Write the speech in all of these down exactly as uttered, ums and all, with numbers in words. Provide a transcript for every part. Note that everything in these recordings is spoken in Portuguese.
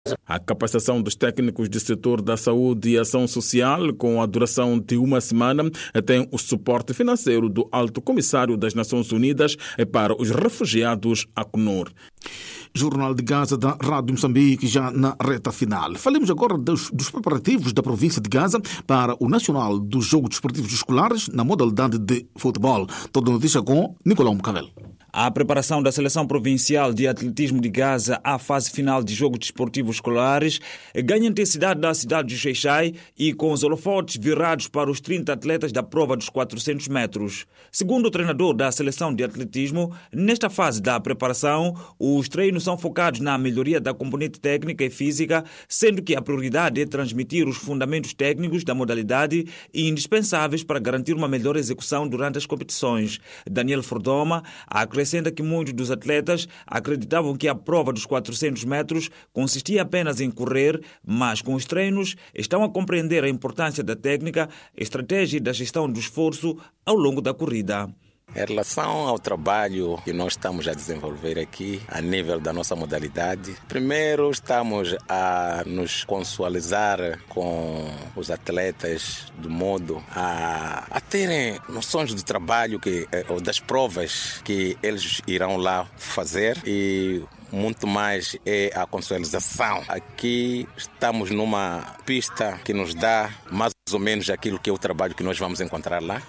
A capacitação dos técnicos do setor da saúde e ação social, com a duração de uma semana, tem o suporte financeiro do Alto Comissário das Nações Unidas para os refugiados, ACNUR. Jornal de Gaza da Rádio Moçambique, já na reta final. Falemos agora dos, dos preparativos da província de Gaza para o Nacional dos Jogos Desportivos Escolares na modalidade de futebol. Toda notícia com Nicolau Mucavel. A preparação da Seleção Provincial de Atletismo de Gaza à fase final de Jogos Desportivos Escolares ganha intensidade na cidade de Xai-Xai e com os holofotes virados para os trinta atletas da prova dos quatrocentos metros. Segundo o treinador da Seleção de Atletismo, nesta fase da preparação, os treinos são focados na melhoria da componente técnica e física, sendo que a prioridade é transmitir os fundamentos técnicos da modalidade e indispensáveis para garantir uma melhor execução durante as competições. Daniel Fordoma acrescenta que muitos dos atletas acreditavam que a prova dos quatrocentos metros consistia apenas em correr, mas com os treinos estão a compreender a importância da técnica, estratégia e da gestão do esforço ao longo da corrida. Em relação ao trabalho que nós estamos a desenvolver aqui, a nível da nossa modalidade, primeiro estamos a nos consensualizar com os atletas de modo a, a terem noções do trabalho, que, ou das provas que eles irão lá fazer, e muito mais é a consensualização. Aqui estamos numa pista que nos dá mais ou menos aquilo que é o trabalho que nós vamos encontrar lá.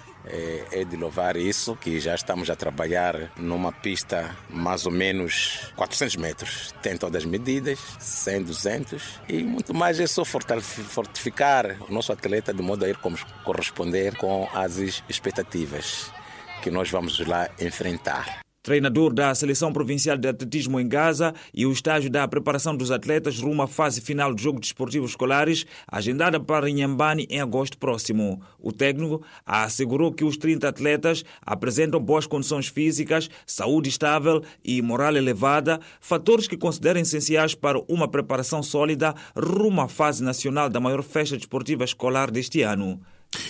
É de louvar isso, que já estamos a trabalhar numa pista mais ou menos quatrocentos metros. Tem todas as medidas, cem, duzentos, e muito mais é só fortificar o nosso atleta de modo a ir corresponder com as expectativas que nós vamos lá enfrentar. Treinador da Seleção Provincial de Atletismo em Gaza e o estágio da preparação dos atletas rumo à fase final de Jogos Desportivos Escolares, agendada para Inhambane em agosto próximo. O técnico assegurou que os trinta atletas apresentam boas condições físicas, saúde estável e moral elevada, fatores que considera essenciais para uma preparação sólida rumo à fase nacional da maior festa desportiva escolar deste ano.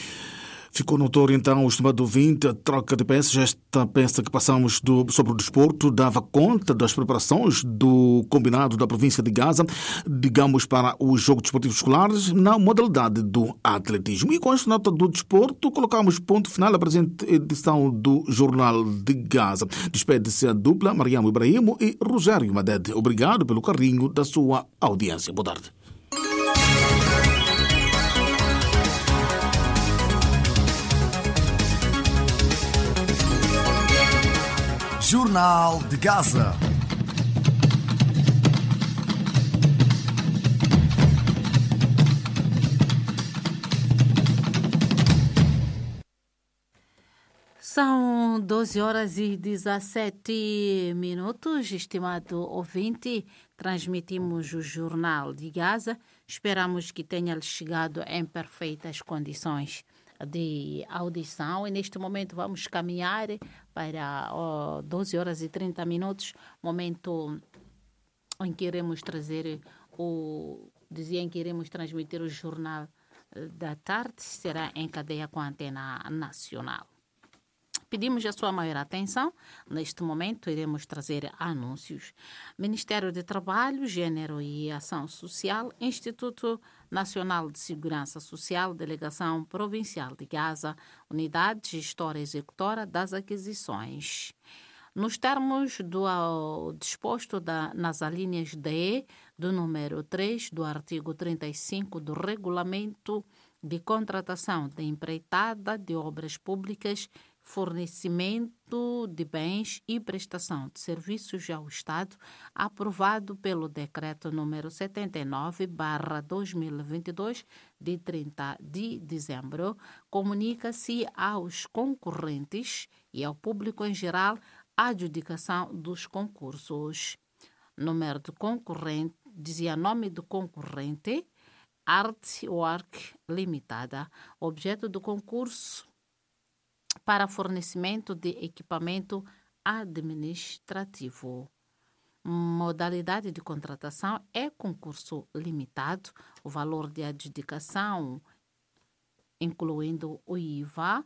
Ficou notório então, o estimado ouvinte, a troca de peças. Esta peça que passamos do, sobre o desporto dava conta das preparações do combinado da província de Gaza, digamos, para os Jogos Desportivos Escolares na modalidade do atletismo. E com esta nota do desporto, colocamos ponto final à presente edição do Jornal de Gaza. Despede-se a dupla Mariamo Ibrahimo e Rogério Madede. Obrigado pelo carinho da sua audiência. Boa tarde. Jornal de Gaza. São doze horas e dezessete minutos, estimado ouvinte. Transmitimos o Jornal de Gaza. Esperamos que tenha chegado em perfeitas condições de audição, e neste momento vamos caminhar para oh, doze horas e trinta minutos, momento em que iremos trazer o dizia em que iremos transmitir o Jornal da Tarde, será em cadeia com a Antena Nacional. Pedimos a sua maior atenção. Neste momento, iremos trazer anúncios. Ministério de Trabalho, Gênero e Ação Social, Instituto Nacional de Segurança Social, Delegação Provincial de Gaza, Unidade Gestora Executora das Aquisições. Nos termos do ao, disposto da, nas alíneas D do número três do artigo trinta e cinco do Regulamento de Contratação de Empreitada de Obras Públicas, fornecimento de bens e prestação de serviços ao Estado, aprovado pelo Decreto número setenta e nove barra dois mil e vinte e dois, de trinta de dezembro, comunica-se aos concorrentes e ao público em geral a adjudicação dos concursos. Número de concorrente, dizia nome do concorrente, Artwork Limitada, objeto do concurso para fornecimento de equipamento administrativo. Modalidade de contratação é concurso limitado. O valor de adjudicação, incluindo o I V A,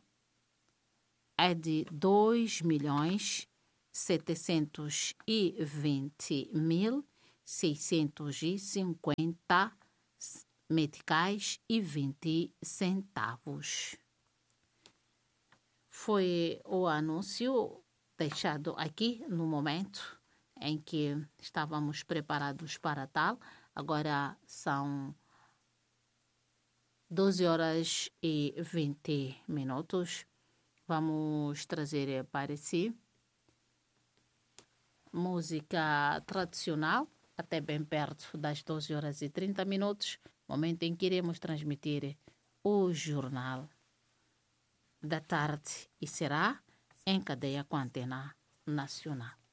é de dois milhões setecentos e vinte mil seiscentos e cinquenta meticais e vinte centavos. Foi o anúncio deixado aqui no momento em que estávamos preparados para tal. Agora são doze horas e vinte minutos. Vamos trazer para si música tradicional até bem perto das doze horas e trinta minutos, momento em que iremos transmitir o Jornal da Tarde e será em cadeia com a Antena Nacional.